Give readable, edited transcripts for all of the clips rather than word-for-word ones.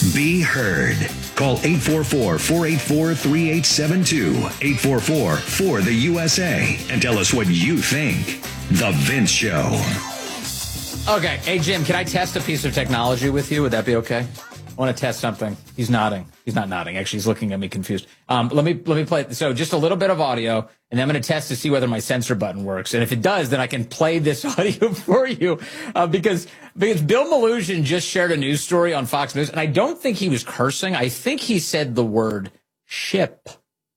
Be heard. Call 844-484-3872, 844-4-the-USA, and tell us what you think. The Vince Show. Okay. Hey, Jim, can I test a piece of technology with you? Would that be okay? I want to test something. He's nodding. He's not nodding. Actually, he's looking at me confused. Let me play. So just a little bit of audio, and then I'm going to test to see whether my censor button works. And if it does, then I can play this audio for you. Because Bill Melugin just shared a news story on Fox News, and I don't think he was cursing. I think he said the word ship,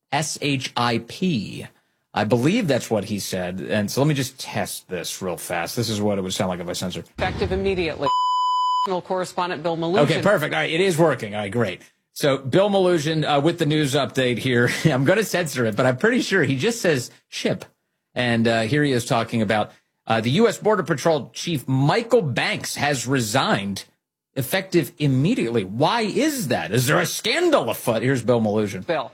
S-H-I-P. I believe that's what he said. And so let me just test this real fast. This is what it would sound like if I censored. Effective immediately. Correspondent Bill Melugin. Okay, perfect. All right, it is working. All right, great. So Bill Melugin with the news update here. I'm going to censor it, but I'm pretty sure he just says ship. And here he is talking about the U.S. Border Patrol Chief Michael Banks has resigned effective immediately. Why is that? Is there a scandal afoot? Here's Bill Melugin. Bill.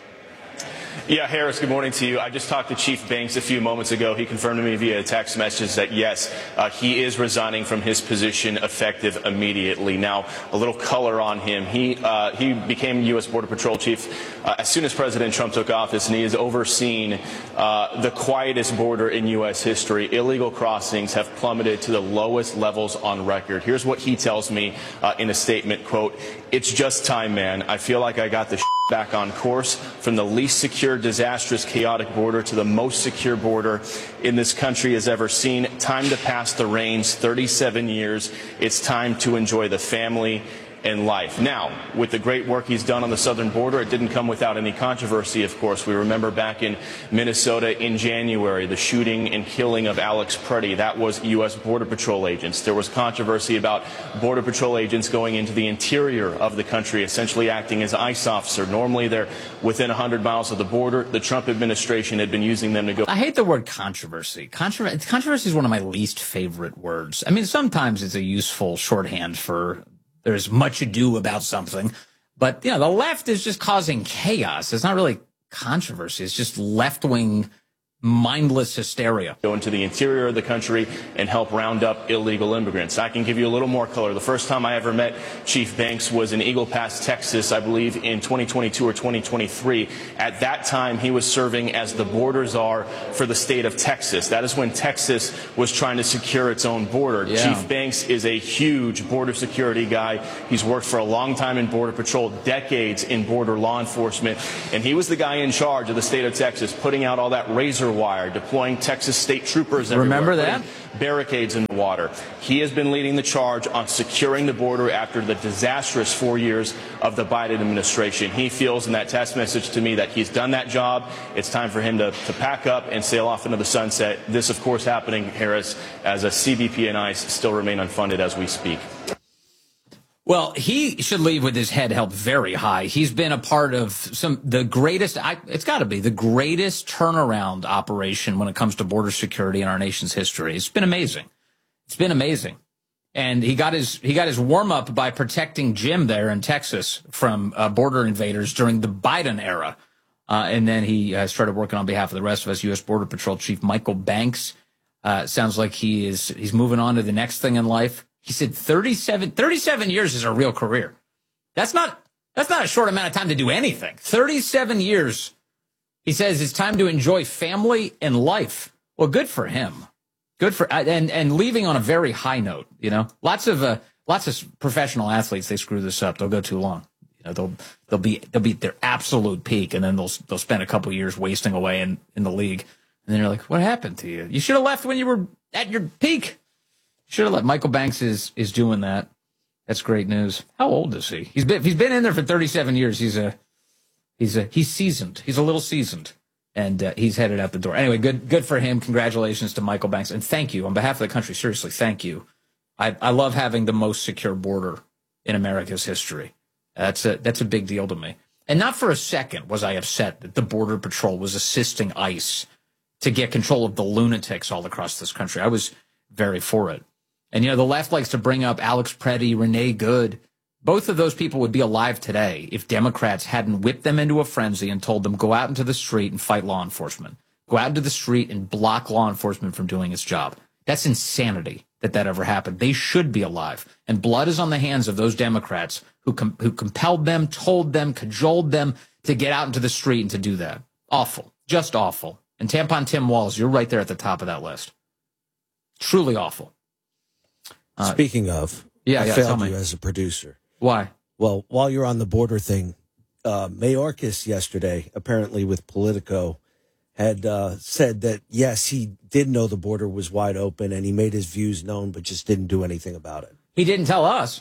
Yeah, Harris, good morning to you. I just talked to Chief Banks a few moments ago. He confirmed to me via text message that, yes, he is resigning from his position effective immediately. Now, a little color on him. He became U.S. Border Patrol Chief as soon as President Trump took office, and he has overseen the quietest border in U.S. history. Illegal crossings have plummeted to the lowest levels on record. Here's what he tells me in a statement, quote, "It's just time, man. I feel like I got the back on course from the least secure, disastrous, chaotic border to the most secure border in this country has ever seen. Time to pass the reins, 37 years. It's time to enjoy the family and life." Now, with the great work he's done on the southern border, it didn't come without any controversy, of course. We remember back in Minnesota in January, the shooting and killing of Alex Preddy. That was U.S. Border Patrol agents. There was controversy about Border Patrol agents going into the interior of the country, essentially acting as ICE officer. Normally, they're within 100 miles of the border. The Trump administration had been using them to go. I hate the word controversy. Controversy is one of my least favorite words. I mean, sometimes it's a useful shorthand for there's much ado about something. But, you know, the left is just causing chaos. It's not really controversy. It's just left-wing mindless hysteria. Go into the interior of the country and help round up illegal immigrants. I can give you a little more color. The first time I ever met Chief Banks was in Eagle Pass, Texas, I believe in 2022 or 2023. At that time, he was serving as the border czar for the state of Texas. That is when Texas was trying to secure its own border. Yeah. Chief Banks is a huge border security guy. He's worked for a long time in Border Patrol, decades in border law enforcement, and he was the guy in charge of the state of Texas, putting out all that razor wire, deploying Texas state troopers everywhere. Remember that? Barricades in the water. He has been leading the charge on securing the border after the disastrous 4 years of the Biden administration. He feels in that text message to me that he's done that job. It's time for him to pack up and sail off into the sunset. This, of course, happening, Harris, as a CBP and ICE still remain unfunded as we speak. Well, he should leave with his head held very high. He's been a part of the greatest, it's got to be the greatest turnaround operation when it comes to border security in our nation's history. It's been amazing. It's been amazing. And he got his warm up by protecting Jim there in Texas from border invaders during the Biden era. And then he started working on behalf of the rest of us. U.S. Border Patrol Chief Michael Banks sounds like he's moving on to the next thing in life. He said 37 years is a real career. That's not a short amount of time to do anything. 37 years. He says it's time to enjoy family and life. Well, good for him. Good for, and leaving on a very high note, you know, lots of professional athletes, they screw this up. They'll go too long. You know, they'll be at their absolute peak, and then they'll spend a couple years wasting away in the league. And then you're like, what happened to you? You should have left when you were at your peak. Should have let. Michael Banks is doing that. That's great news. How old is he? He's been in there for 37 years. He's seasoned. He's a little seasoned, and he's headed out the door. Anyway, good for him. Congratulations to Michael Banks, and thank you on behalf of the country. Seriously, thank you. I love having the most secure border in America's history. That's a big deal to me. And not for a second was I upset that the Border Patrol was assisting ICE to get control of the lunatics all across this country. I was very for it. And, you know, the left likes to bring up Alex Preddy, Renee Good. Both of those people would be alive today if Democrats hadn't whipped them into a frenzy and told them, go out into the street and fight law enforcement. Go out into the street and block law enforcement from doing its job. That's insanity that ever happened. They should be alive. And blood is on the hands of those Democrats who compelled them, told them, cajoled them to get out into the street and to do that. Awful. Just awful. And Tampon Tim Walz, you're right there at the top of that list. Truly awful. Speaking of, I failed you as a producer. Why? Well, while you're on the border thing, Mayorkas yesterday, apparently with Politico, had said that, yes, he did know the border was wide open and he made his views known, but just didn't do anything about it. He didn't tell us.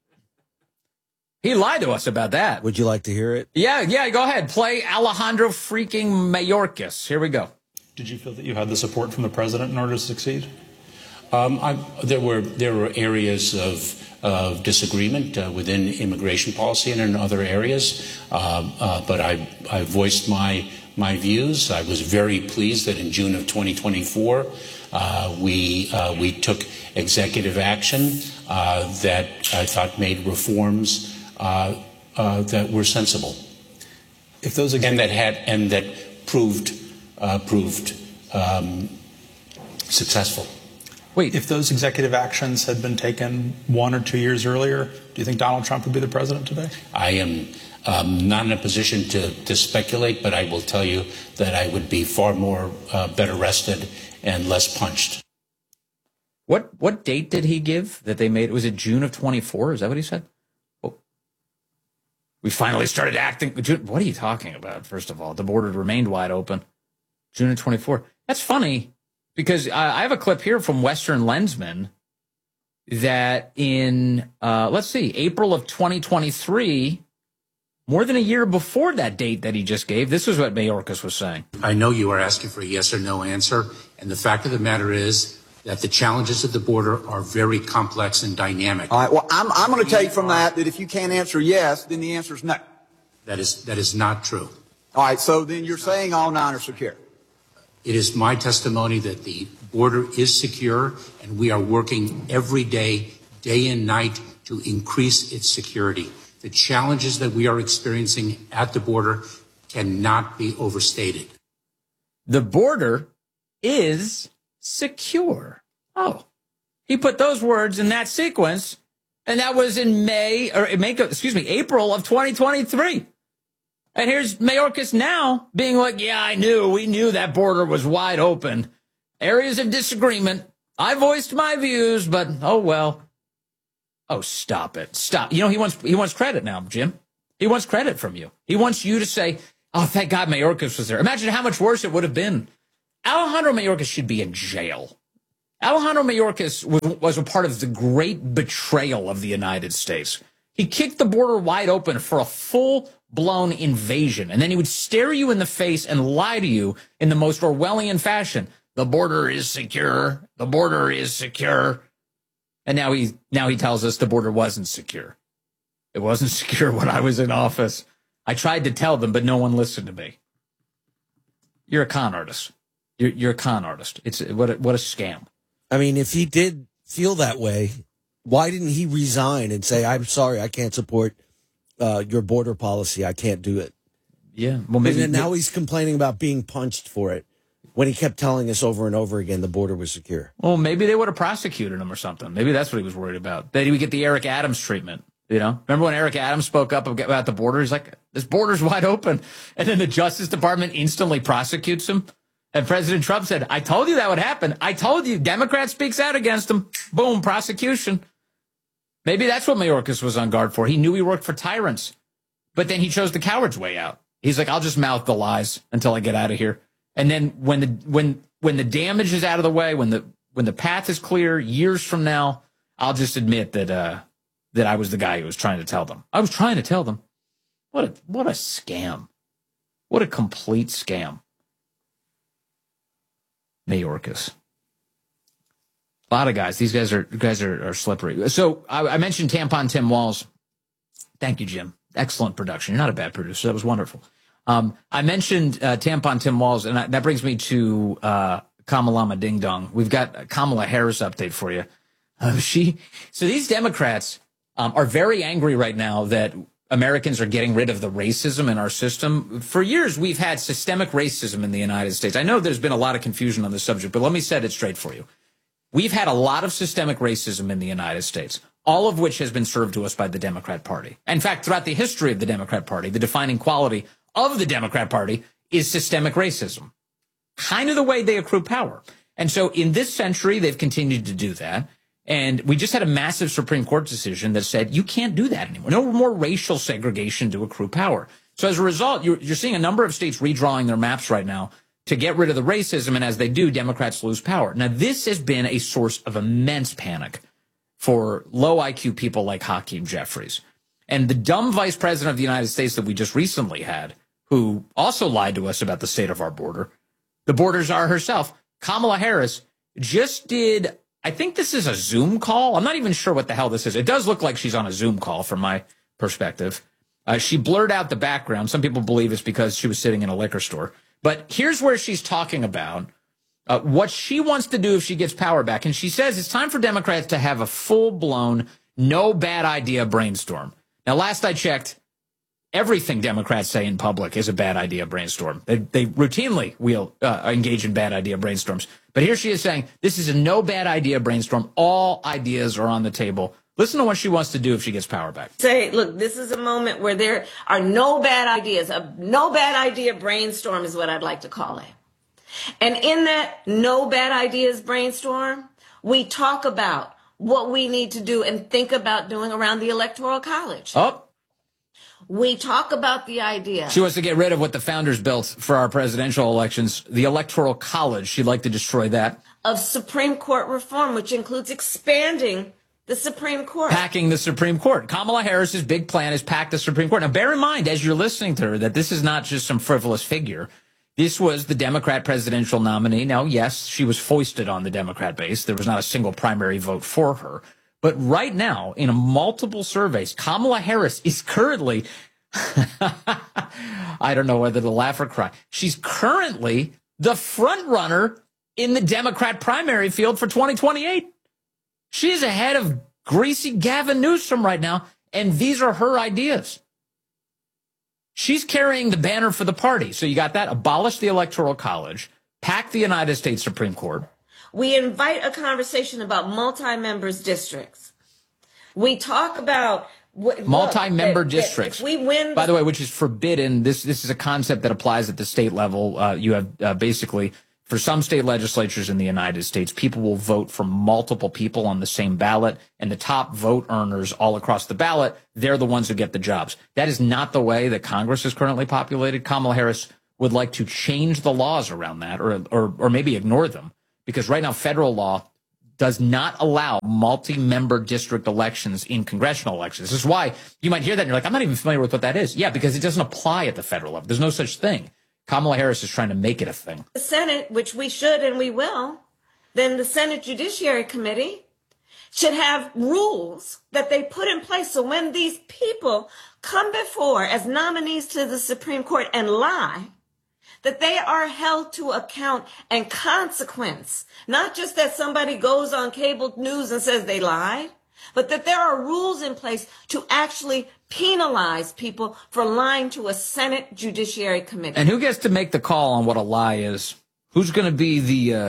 He lied to us about that. Would you like to hear it? Yeah, go ahead. Play Alejandro freaking Mayorkas. Here we go. Did you feel that you had the support from the president in order to succeed? There were areas of disagreement within immigration policy and in other areas, but I voiced my views. I was very pleased that in June of 2024 we took executive action that I thought made reforms that were sensible, if those and that proved successful. Wait, if those executive actions had been taken 1 or 2 years earlier, do you think Donald Trump would be the president today? I am not in a position to speculate, but I will tell you that I would be far more better rested and less punched. What date did he give that they made? Was it June of 24? Is that what he said? Oh. We finally started acting. What are you talking about? First of all, the border remained wide open. June of 24. That's funny because I have a clip here from Western Lensman that in, April of 2023, more than a year before that date that he just gave, this is what Mayorkas was saying. I know you are asking for a yes or no answer, and the fact of the matter is that the challenges at the border are very complex and dynamic. All right, well, I'm going to take from that if you can't answer yes, then the answer is no. That is not true. All right, so then you're saying all 9 are secure. It is my testimony that the border is secure, and we are working every day, day and night, to increase its security. The challenges that we are experiencing at the border cannot be overstated. The border is secure. Oh, he put those words in that sequence, and that was in April of 2023. And here's Mayorkas now being like, yeah, we knew that border was wide open. Areas of disagreement. I voiced my views, but oh well. Oh, stop it. Stop. You know, he wants credit now, Jim. He wants credit from you. He wants you to say, oh, thank God Mayorkas was there. Imagine how much worse it would have been. Alejandro Mayorkas should be in jail. Alejandro Mayorkas was a part of the great betrayal of the United States. He kicked the border wide open for a full-blown invasion, and then he would stare you in the face and lie to you in the most Orwellian fashion. The border is secure. The border is secure. And now he tells us the border wasn't secure. It wasn't secure when I was in office. I tried to tell them, but no one listened to me. You're a con artist. You're a con artist. It's what a scam. I mean, if he did feel that way, why didn't he resign and say, I'm sorry, I can't support your border policy. I can't do it. Yeah. Well, maybe. And now he's complaining about being punched for it when he kept telling us over and over again the border was secure. Well, maybe they would have prosecuted him or something. Maybe that's what he was worried about. That he would get the Eric Adams treatment. You know, remember when Eric Adams spoke up about the border? He's like, this border's wide open. And then the Justice Department instantly prosecutes him. And President Trump said, I told you that would happen. I told you. Democrat speaks out against him. Boom, prosecution. Maybe that's what Mayorkas was on guard for. He knew he worked for tyrants. But then he chose the coward's way out. He's like, I'll just mouth the lies until I get out of here. And then when the damage is out of the way, when the path is clear, years from now, I'll just admit that I was the guy who was trying to tell them. I was trying to tell them. What a scam. What a complete scam. Mayorkas. A lot of guys. These guys are slippery. So I mentioned Tampon Tim Walz. Thank you, Jim. Excellent production. You're not a bad producer. That was wonderful. I mentioned Tampon Tim Walz, and that brings me to Kamala Ding Dong. We've got a Kamala Harris update for you. So these Democrats are very angry right now that Americans are getting rid of the racism in our system. For years, we've had systemic racism in the United States. I know there's been a lot of confusion on this subject, but let me set it straight for you. we've had a lot of systemic racism in the United States, all of which has been served to us by the Democrat Party. In fact, throughout the history of the Democrat Party, the defining quality of the Democrat Party is systemic racism, kind of the way they accrue power. And so in this century, they've continued to do that. And we just had a massive Supreme Court decision that said you can't do that anymore. No more racial segregation to accrue power. So as a result, you're seeing a number of states redrawing their maps right now to get rid of the racism. And as they do, Democrats lose power. Now, this has been a source of immense panic for low IQ people like Hakeem Jeffries. And the dumb vice president of the United States that we just recently had, who also lied to us about the state of our border, the border czar herself, Kamala Harris, just did, I think this is a Zoom call. I'm not even sure what the hell this is. It does look like she's on a Zoom call from my perspective. She blurred out the background. Some people believe it's because she was sitting in a liquor store. But here's where she's talking about what she wants to do if she gets power back. And she says it's time for Democrats to have a full-blown, no bad idea brainstorm. Now, last I checked, everything Democrats say in public is a bad idea brainstorm. They routinely will engage in bad idea brainstorms. But here she is saying this is a no bad idea brainstorm. All ideas are on the table. Listen to what she wants to do if she gets power back. Say, look, this is a moment where there are no bad ideas. A no bad idea brainstorm is what I'd like to call it. And in that no bad ideas brainstorm, we talk about what we need to do and think about doing around the Electoral College. Oh. We talk about the idea. She wants to get rid of what the founders built for our presidential elections, the Electoral College. She'd like to destroy that. Of Supreme Court reform, which includes expanding the Supreme Court. Packing the Supreme Court. Kamala Harris's big plan is pack the Supreme Court. Now, bear in mind, as you're listening to her, that this is not just some frivolous figure. This was the Democrat presidential nominee. Now, yes, she was foisted on the Democrat base. There was not a single primary vote for her. But right now, in multiple surveys, Kamala Harris is currently, I don't know whether to laugh or cry. She's currently the front runner in the Democrat primary field for 2028. She is ahead of greasy Gavin Newsom right now, and these are her ideas. She's carrying the banner for the party. So you got that. Abolish the Electoral College, pack the United States Supreme Court. We invite a conversation about multi-members districts. We talk about multi-member districts. If we win, by the way, which is forbidden. This is a concept that applies at the state level. You have basically, for some state legislatures in the United States, people will vote for multiple people on the same ballot, and the top vote earners all across the ballot, they're the ones who get the jobs. That is not the way that Congress is currently populated. Kamala Harris would like to change the laws around that, or maybe ignore them, because right now federal law does not allow multi-member district elections in congressional elections. This is why you might hear that and you're like, I'm not even familiar with what that is. Yeah, because it doesn't apply at the federal level. There's no such thing. Kamala Harris is trying to make it a thing. The Senate, which we should and we will, then the Senate Judiciary Committee should have rules that they put in place so when these people come before as nominees to the Supreme Court and lie, that they are held to account and consequence. Not just that somebody goes on cable news and says they lied, but that there are rules in place to actually penalize people for lying to a Senate Judiciary Committee. And who gets to make the call on what a lie is? Who's going to be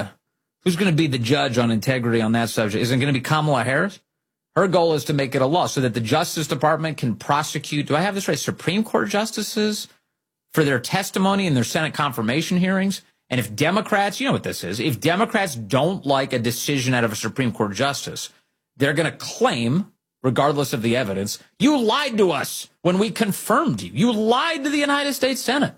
the judge on integrity on that subject? Is it going to be Kamala Harris? Her goal is to make it a law so that the Justice Department can prosecute, do I have this right, Supreme Court justices for their testimony in their Senate confirmation hearings. And if Democrats, you know what this is, if Democrats don't like a decision out of a Supreme Court justice, they're going to claim, regardless of the evidence, you lied to us when we confirmed you. You lied to the United States Senate.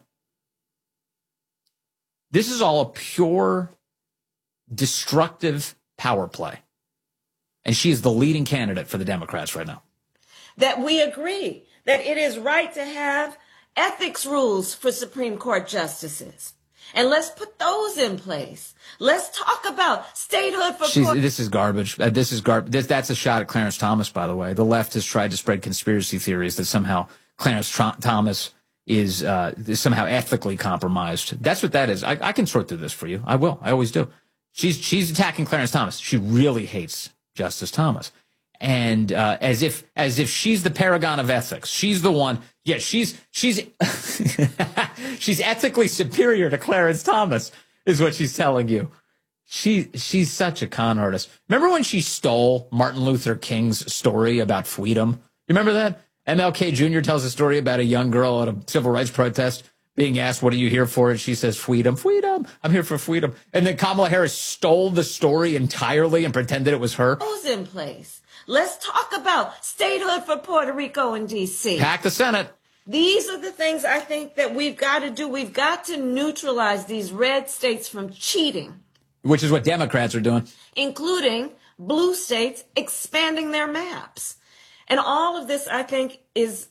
This is all a pure, destructive power play. And she is the leading candidate for the Democrats right now. That we agree that it is right to have ethics rules for Supreme Court justices. And let's put those in place. Let's talk about statehood for court. This is garbage. That's a shot at Clarence Thomas, by the way. The left has tried to spread conspiracy theories that somehow Clarence Thomas is somehow ethically compromised. That's what that is. I can sort through this for you. I will. I always do. She's attacking Clarence Thomas. She really hates Justice Thomas. And as if she's the paragon of ethics. She's the one. Yeah, she's she's ethically superior to Clarence Thomas, is what she's telling you. She's such a con artist. Remember when she stole Martin Luther King's story about freedom? You remember that? MLK Jr. tells a story about a young girl at a civil rights protest being asked, what are you here for? And she says, freedom, freedom. I'm here for freedom. And then Kamala Harris stole the story entirely and pretended it was her. Who's in place? Let's talk about statehood for Puerto Rico and D.C. Pack the Senate. These are the things I think that we've got to do. We've got to neutralize these red states from cheating. Which is what Democrats are doing. Including blue states expanding their maps. And all of this, I think, is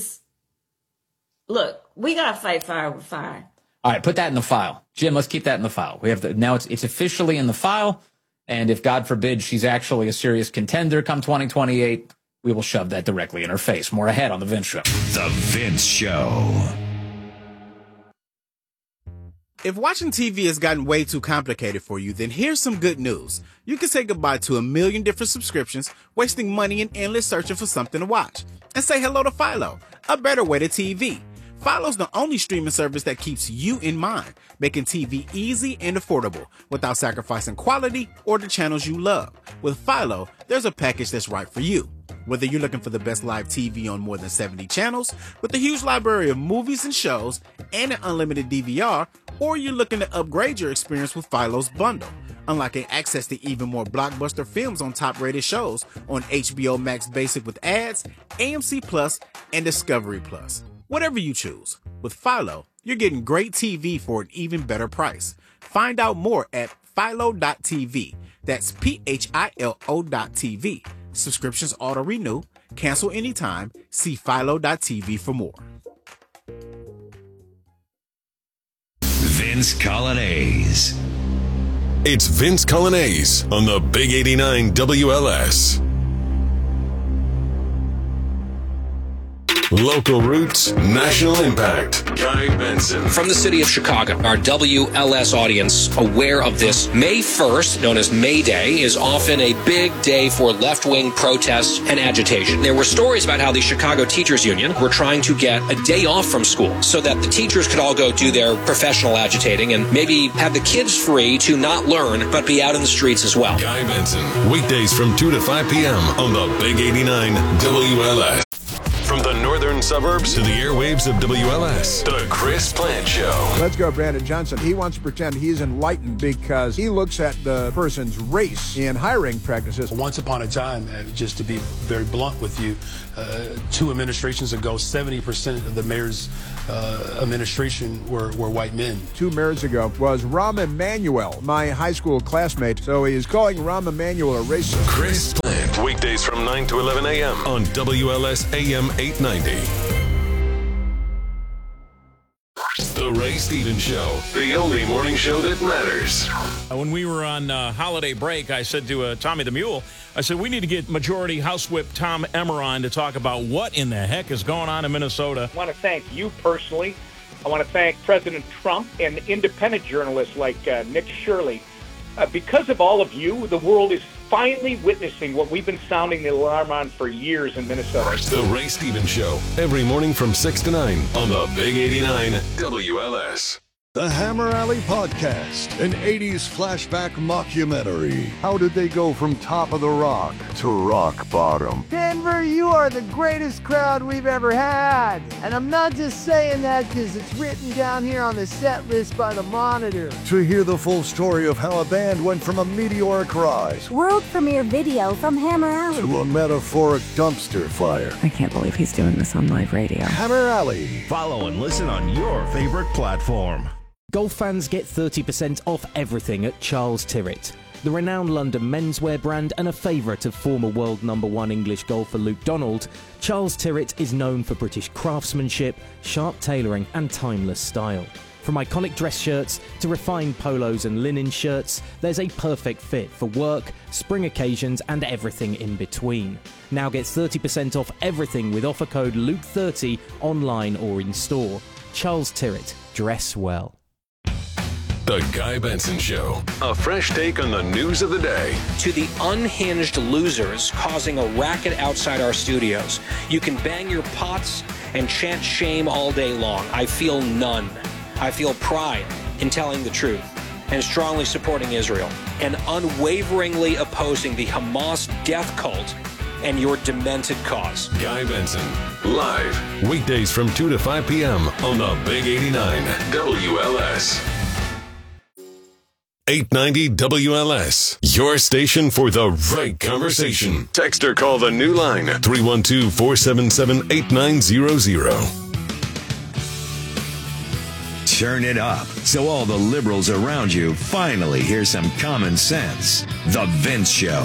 look, we got to fight fire with fire. All right, put that in the file. Jim, let's keep that in the file. We have now it's officially in the file. And if, God forbid, she's actually a serious contender come 2028, we will shove that directly in her face. More ahead on The Vince Show. The Vince Show. If watching TV has gotten way too complicated for you, then here's some good news. You can say goodbye to a million different subscriptions, wasting money and endless searching for something to watch. And say hello to Philo, a better way to TV. Philo's the only streaming service that keeps you in mind, making TV easy and affordable without sacrificing quality or the channels you love. With Philo, there's a package that's right for you. Whether you're looking for the best live TV on more than 70 channels, with a huge library of movies and shows, and an unlimited DVR, or you're looking to upgrade your experience with Philo's bundle, unlocking access to even more blockbuster films on top-rated shows on HBO Max Basic with ads, AMC Plus, and Discovery Plus. Whatever you choose, with Philo, you're getting great TV for an even better price. Find out more at philo.tv. That's PHILO.TV. Subscriptions auto-renew. Cancel anytime. See philo.tv for more. Vince Colonnese. It's Vince Colonnese on the Big 89 WLS. Local roots, national impact. Guy Benson. From the city of Chicago, our WLS audience aware of this. May 1st, known as May Day, is often a big day for left-wing protests and agitation. There were stories about how the Chicago Teachers Union were trying to get a day off from school so that the teachers could all go do their professional agitating and maybe have the kids free to not learn but be out in the streets as well. Guy Benson, weekdays from 2 to 5 p.m. on the Big 89 WLS. From the northern suburbs to the airwaves of WLS, The Chris Plant Show. Let's go, Brandon Johnson. He wants to pretend he's enlightened because he looks at the person's race in hiring practices. Once upon a time, just to be very blunt with you, 2 administrations ago, 70% of the mayor's administration were white men. 2 mayors ago was Rahm Emanuel, my high school classmate. So he is calling Rahm Emanuel a racist. Chris Plant, weekdays from 9 to 11 a.m. on WLS AM 890. The Ray Stevens Show, the only morning show that matters. When we were on holiday break, I said to Tommy the Mule, I said, we need to get Majority House Whip Tom Emmer on to talk about what in the heck is going on in Minnesota. I want to thank you personally. I want to thank President Trump and independent journalists like Nick Shirley. Because of all of you, the world is finally witnessing what we've been sounding the alarm on for years in Minnesota. The Ray Stevens Show, every morning from 6 to 9 on the Big 89 WLS. The Hammer Alley Podcast, an 80s flashback mockumentary. How did they go from top of the rock to rock bottom? Denver, you are the greatest crowd we've ever had. And I'm not just saying that because it's written down here on the set list by the Monitor. To hear the full story of how a band went from a meteoric rise, world premiere video from Hammer Alley, to a metaphoric dumpster fire. I can't believe he's doing this on live radio. Hammer Alley. Follow and listen on your favorite platform. Golf fans get 30% off everything at Charles Tyrwhitt. The renowned London menswear brand and a favourite of former world #1 English golfer Luke Donald, Charles Tyrwhitt is known for British craftsmanship, sharp tailoring and timeless style. From iconic dress shirts to refined polos and linen shirts, there's a perfect fit for work, spring occasions and everything in between. Now get 30% off everything with offer code LUKE30 online or in store. Charles Tyrwhitt, dress well. The Guy Benson Show, a fresh take on the news of the day. To the unhinged losers causing a racket outside our studios, you can bang your pots and chant shame all day long. I feel none. I feel pride in telling the truth. and strongly supporting Israel, and unwaveringly opposing the Hamas death cult and your demented cause. Guy Benson, live, weekdays from 2 to 5 p.m. on the Big 89 WLS. 890 WLS, your station for the right conversation. Text or call the new line, 312-477-8900. Turn it up so all the liberals around you finally hear some common sense. The Vince Show.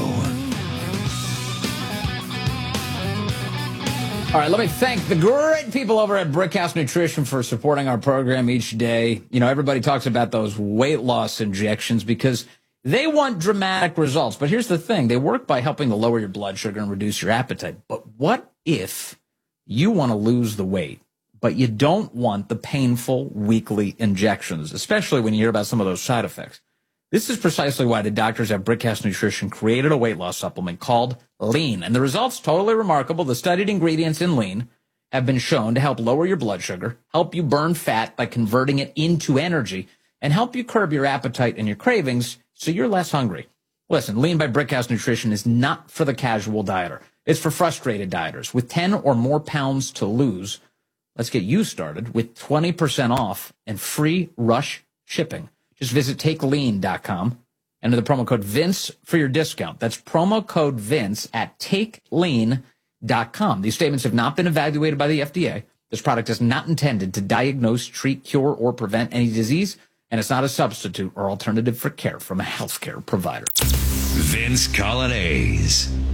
All right, let me thank the great people over at Brickhouse Nutrition for supporting our program each day. You know, everybody talks about those weight loss injections because they want dramatic results. But here's the thing. They work by helping to lower your blood sugar and reduce your appetite. But what if you want to lose the weight, but you don't want the painful weekly injections, especially when you hear about some of those side effects? This is precisely why the doctors at Brickhouse Nutrition created a weight loss supplement called Lean. And the results, totally remarkable. The studied ingredients in Lean have been shown to help lower your blood sugar, help you burn fat by converting it into energy, and help you curb your appetite and your cravings so you're less hungry. Listen, Lean by Brickhouse Nutrition is not for the casual dieter. It's for frustrated dieters with 10 or more pounds to lose. Let's get you started with 20% off and free rush shipping. Just visit TakeLean.com. Enter the promo code Vince for your discount. That's promo code Vince at TakeLean.com. These statements have not been evaluated by the FDA. This product is not intended to diagnose, treat, cure, or prevent any disease, and it's not a substitute or alternative for care from a healthcare provider. Vince Colonnese.